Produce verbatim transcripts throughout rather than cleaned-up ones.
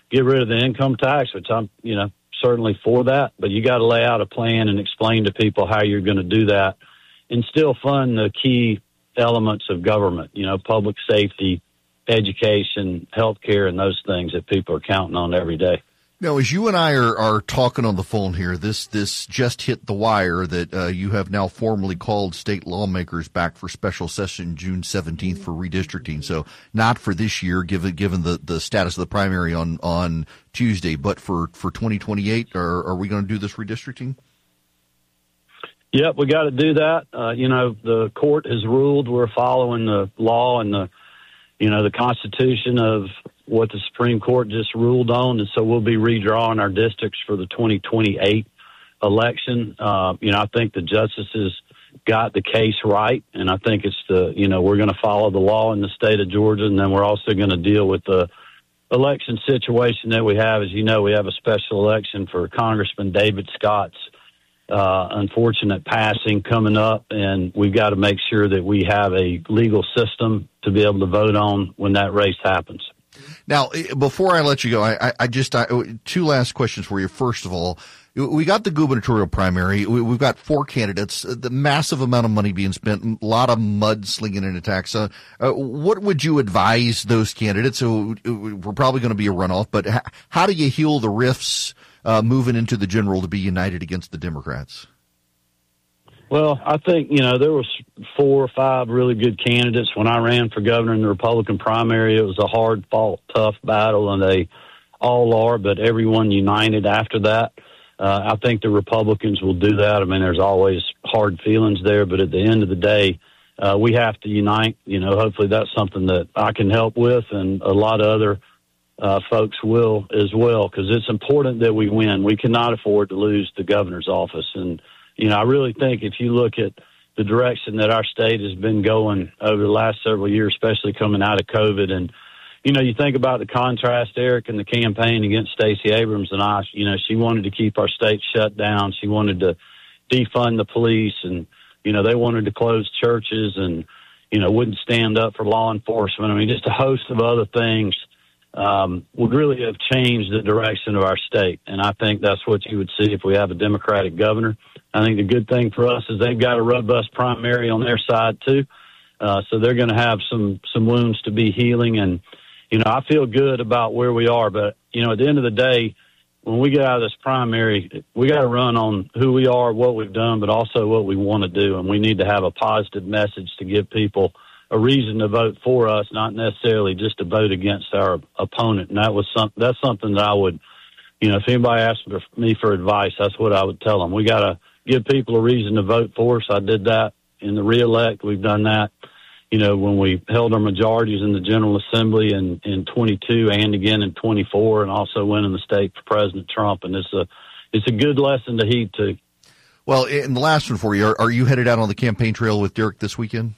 get rid of the income tax, which I'm, you know, certainly for that. But you got to lay out a plan and explain to people how you're going to do that and still fund the key elements of government, you know, public safety, education, healthcare, and those things that people are counting on every day. Now, as you and I are, are talking on the phone here, this this just hit the wire that uh, you have now formally called state lawmakers back for special session June seventeenth for redistricting. So not for this year, given given the, the status of the primary on, on Tuesday, but for, for twenty twenty-eight, are, are we going to do this redistricting? Yep, we got to do that. Uh, you know, the court has ruled we're following the law and the, you know, the Constitution of what the Supreme Court just ruled on, and so we'll be redrawing our districts for the twenty twenty-eight election. Uh, you know, I think the justices got the case right, and I think it's the, you know, we're going to follow the law in the state of Georgia, and then we're also going to deal with the election situation that we have. As you know, we have a special election for Congressman David Scott's uh, unfortunate passing coming up, and we've got to make sure that we have a legal system to be able to vote on when that race happens. Now, before I let you go, I, I just I, two last questions for you. First of all, we got the gubernatorial primary. We, we've got four candidates, the massive amount of money being spent, a lot of mudslinging and attacks. Uh, uh, what would you advise those candidates? So we're probably going to be a runoff, but h- how do you heal the rifts uh, moving into the general to be united against the Democrats? Well, I think, you know, there was four or five really good candidates. When I ran for governor in the Republican primary, it was a hard-fought, tough battle, and they all are, but everyone united after that. Uh, I think the Republicans will do that. I mean, there's always hard feelings there, but at the end of the day, uh, we have to unite. You know, hopefully that's something that I can help with, and a lot of other uh, folks will as well, because it's important that we win. We cannot afford to lose the governor's office, and you know, I really think if you look at the direction that our state has been going over the last several years, especially coming out of COVID, and, you know, you think about the contrast, Eric, in the campaign against Stacey Abrams and I, you know, she wanted to keep our state shut down. She wanted to defund the police, and, you know, they wanted to close churches and, you know, wouldn't stand up for law enforcement. I mean, just a host of other things um, would really have changed the direction of our state. And I think that's what you would see if we have a Democratic governor. I think the good thing for us is they've got a robust primary on their side, too. Uh, so they're going to have some, some wounds to be healing. And, you know, I feel good about where we are. But, you know, at the end of the day, when we get out of this primary, we got to run on who we are, what we've done, but also what we want to do. And we need to have a positive message to give people a reason to vote for us, not necessarily just to vote against our opponent. And that was some, that's something that I would, you know, if anybody asked me for advice, that's what I would tell them. We got to give people a reason to vote for us. I did that in the reelect. We've done that, you know, when we held our majorities in the General Assembly in, in twenty-two and again in twenty-four, and also winning the state for President Trump. And it's a, it's a good lesson to heed to. Well, and the last one for you, are, are you headed out on the campaign trail with Derek this weekend?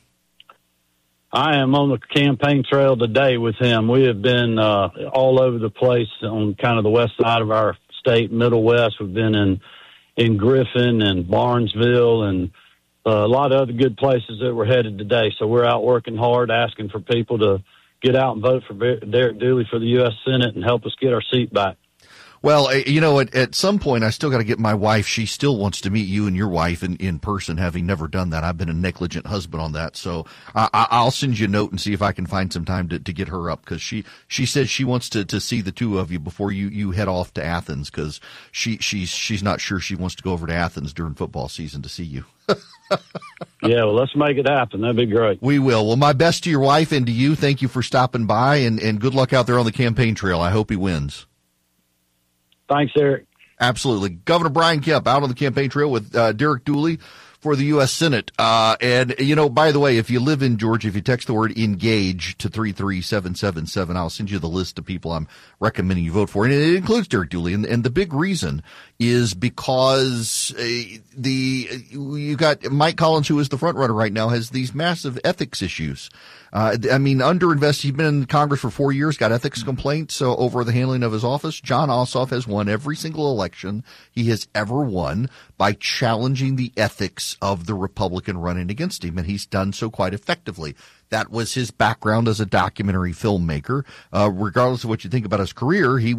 I am on the campaign trail today with him. We have been uh, all over the place on kind of the west side of our state, Middle West. We've been in in Griffin and Barnesville and uh, a lot of other good places that we're headed today. So we're out working hard, asking for people to get out and vote for Derek Dooley for the U S Senate and help us get our seat back. Well, you know, at, at some point, I still got to get my wife. She still wants to meet you and your wife in, in person, having never done that. I've been a negligent husband on that. So I, I'll send you a note and see if I can find some time to, to get her up, because she, she says she wants to, to see the two of you before you, you head off to Athens, because she, she's, she's not sure she wants to go over to Athens during football season to see you. Yeah, well, let's make it happen. That'd be great. We will. Well, my best to your wife and to you. Thank you for stopping by, and, and good luck out there on the campaign trail. I hope he wins. Thanks, Eric. Absolutely. Governor Brian Kemp out on the campaign trail with uh, Derek Dooley for the U S Senate. Uh, and, you know, by the way, if you live in Georgia, if you text the word engage to three three seven seven seven, I'll send you the list of people I'm recommending you vote for. And it includes Derek Dooley. And, and the big reason is because uh, the you got Mike Collins, who is the front runner right now, has these massive ethics issues. Uh, I mean, underinvested. He's been in Congress for four years, got ethics complaints so over the handling of his office. Jon Ossoff has won every single election he has ever won by challenging the ethics of the Republican running against him, and he's done so quite effectively. That was his background as a documentary filmmaker. Uh, regardless of what you think about his career, he